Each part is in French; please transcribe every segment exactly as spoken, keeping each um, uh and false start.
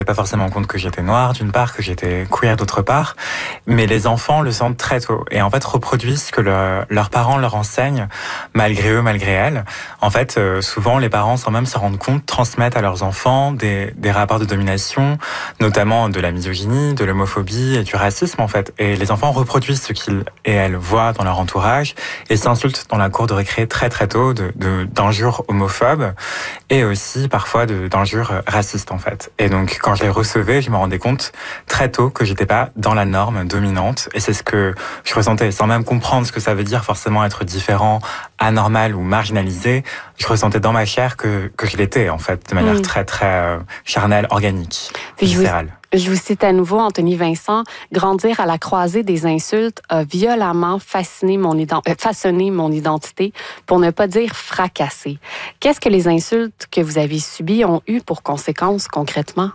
pas forcément compte que j'étais noire d'une part, que j'étais queer d'autre part, mais les enfants le sentent très tôt et en fait reproduisent ce que le, leurs parents leur enseignent, malgré eux, malgré elles. En fait, euh, souvent les parents, sans même se rendre compte, transmettent à leurs enfants des, des rapports de domination, notamment de la misogynie, de l'homophobie et du racisme en fait. Et les enfants reproduisent ce qu'ils et elles voient dans leur entourage et s'insultent dans la cour de récré très très tôt de, de, d'injures homophobes et aussi parfois de, d'injures racistes en fait. Et donc quand je les recevais, je me rendais compte très tôt que j'étais pas dans la norme dominante et c'est ce que je ressentais sans même comprendre ce que ça veut dire forcément être différent, anormal ou marginalisé. Je ressentais dans ma chair que, que je l'étais en fait de manière mmh. très très euh, charnelle, organique, Puis viscérale. Je vous, je vous cite à nouveau Anthony Vincent. Grandir à la croisée des insultes a violemment fasciné mon ident- euh, façonné mon identité, pour ne pas dire fracassé. Qu'est-ce que les insultes que vous avez subies ont eu pour conséquences concrètement?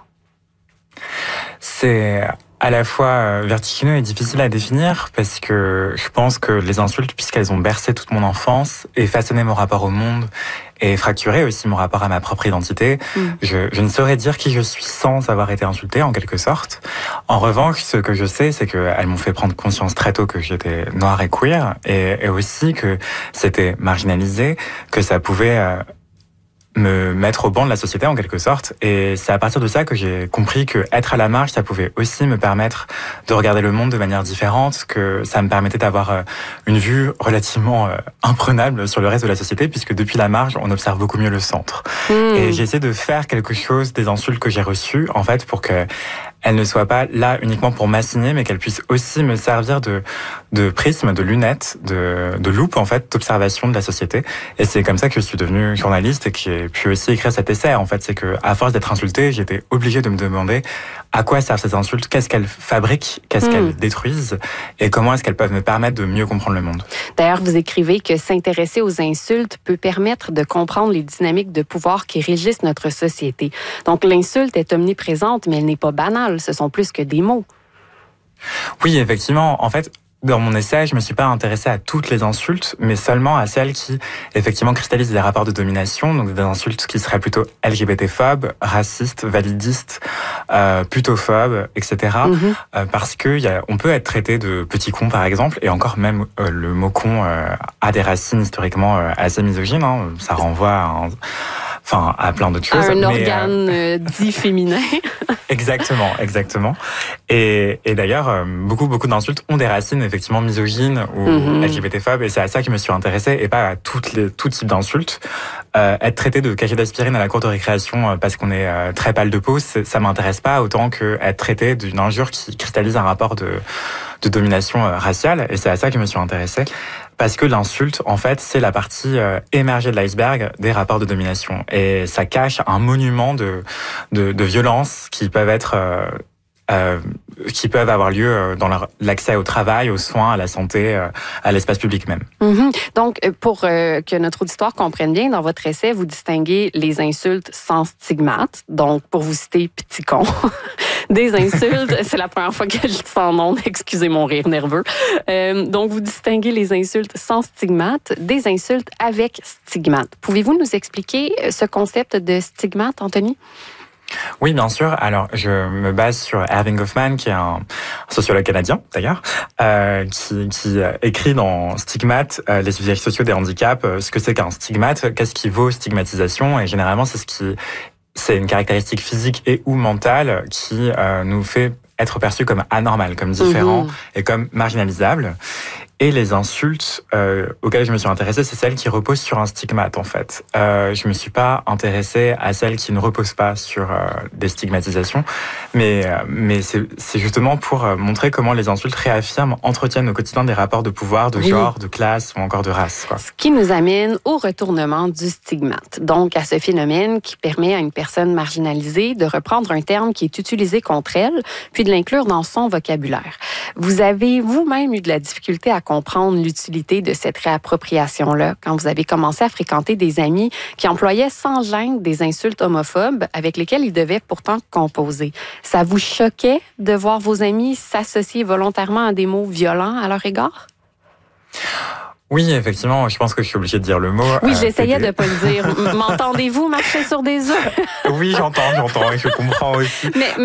C'est à la fois vertigineux et difficile à définir parce que je pense que les insultes, puisqu'elles ont bercé toute mon enfance et façonné mon rapport au monde et fracturé aussi mon rapport à ma propre identité, mmh. je, je ne saurais dire qui je suis sans avoir été insultée en quelque sorte. En revanche, ce que je sais, c'est qu'elles m'ont fait prendre conscience très tôt que j'étais noire et queer et, et aussi que c'était marginalisé, que ça pouvait... Euh, me mettre au banc de la société en quelque sorte. Et c'est à partir de ça que j'ai compris que être à la marge, ça pouvait aussi me permettre de regarder le monde de manière différente, que ça me permettait d'avoir une vue relativement imprenable sur le reste de la société, puisque depuis la marge, on observe beaucoup mieux le centre. Mmh. Et j'ai essayé de faire quelque chose des insultes que j'ai reçues, en fait, pour que elle ne soit pas là uniquement pour m'assigner, mais qu'elle puisse aussi me servir de, de prisme, de lunettes, de, de loupe, en fait, d'observation de la société. Et c'est comme ça que je suis devenue journaliste et que j'ai pu aussi écrire cet essai. En fait, c'est que, à force d'être insultée, j'étais obligée de me demander à quoi servent ces insultes, qu'est-ce qu'elles fabriquent, qu'est-ce mmh. qu'elles détruisent, et comment est-ce qu'elles peuvent me permettre de mieux comprendre le monde. D'ailleurs, vous écrivez que s'intéresser aux insultes peut permettre de comprendre les dynamiques de pouvoir qui régissent notre société. Donc, l'insulte est omniprésente, mais elle n'est pas banale. Ce sont plus que des mots. Oui, effectivement. En fait, dans mon essai, je me suis pas intéressée à toutes les insultes, mais seulement à celles qui, effectivement, cristallisent des rapports de domination, donc des insultes qui seraient plutôt L G B T-phobes, racistes, validistes, euh, putophobes, et cetera. Mm-hmm. Euh, parce que y a, on peut être traité de petit con, par exemple, et encore même euh, le mot con euh, a des racines historiquement euh, assez misogynes. Hein, ça renvoie à un... Enfin, à plein d'autres choses. À un mais, organe euh, dit féminin. Exactement, exactement. Et, et d'ailleurs, euh, beaucoup, beaucoup d'insultes ont des racines effectivement misogynes ou mm-hmm. L G B T-phobes, et c'est à ça que je me suis intéressée, et pas à toutes les, tout type d'insultes. Euh, être traité de cachet d'aspirine à la cour de récréation euh, parce qu'on est euh, très pâle de peau, ça m'intéresse pas autant que être traité d'une injure qui cristallise un rapport de, de domination euh, raciale, et c'est à ça que je me suis intéressée. Parce que l'insulte, en fait, c'est la partie euh, émergée de l'iceberg des rapports de domination. Et ça cache un monument de, de, de violences qui peuvent être... Euh, Euh, qui peuvent avoir lieu dans leur, l'accès au travail, aux soins, à la santé, euh, à l'espace public même. Mm-hmm. Donc, pour euh, que notre auditoire comprenne bien, dans votre essai, vous distinguez les insultes sans stigmate. Donc, pour vous citer « petit con », des insultes, c'est la première fois que je dis ça en ondes, excusez mon rire nerveux. Euh, donc, vous distinguez les insultes sans stigmate des insultes avec stigmate. Pouvez-vous nous expliquer ce concept de stigmate, Anthony? Oui, bien sûr. Alors, je me base sur Erving Goffman, qui est un sociologue canadien, d'ailleurs, euh, qui, qui écrit dans Stigmate, euh, les usages sociaux des handicaps, euh, ce que c'est qu'un stigmate, qu'est-ce qui vaut stigmatisation, et généralement, c'est ce qui, c'est une caractéristique physique et ou mentale qui euh, nous fait être perçu comme anormal, comme différent mmh. et comme marginalisable. Et les insultes euh, auxquelles je me suis intéressée, c'est celles qui reposent sur un stigmate, en fait. Euh, je me suis pas intéressée à celles qui ne reposent pas sur euh, des stigmatisations, mais euh, mais c'est, c'est justement pour montrer comment les insultes réaffirment, entretiennent au quotidien des rapports de pouvoir, de oui. genre, de classe ou encore de race, quoi. Ce qui nous amène au retournement du stigmate, donc à ce phénomène qui permet à une personne marginalisée de reprendre un terme qui est utilisé contre elle, puis de l'inclure dans son vocabulaire. Vous avez vous-même eu de la difficulté à comprendre l'utilité de cette réappropriation-là quand vous avez commencé à fréquenter des amis qui employaient sans gêne des insultes homophobes avec lesquelles ils devaient pourtant composer. Ça vous choquait de voir vos amis s'associer volontairement à des mots violents à leur égard? Oui, effectivement, je pense que je suis obligée de dire le mot. Oui, euh, j'essayais P D. de pas le dire. M'entendez-vous marcher sur des œufs? Oui, j'entends, j'entends et je comprends aussi. Mais,